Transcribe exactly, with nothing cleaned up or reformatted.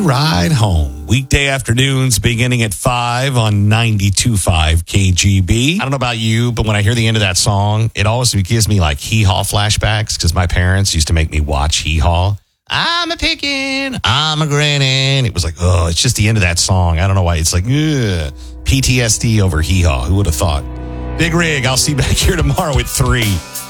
Ride home. Weekday afternoons beginning at five on ninety-two point five K G B. I don't know about you, but when I hear the end of that song, it always gives me like hee-haw flashbacks because my parents used to make me watch hee-haw. I'm a pickin', I'm a grinning. It was like, oh, it's just the end of that song. I don't know why. It's like, ugh, P T S D over hee-haw. Who would have thought? Big Rig, I'll see you back here tomorrow at three.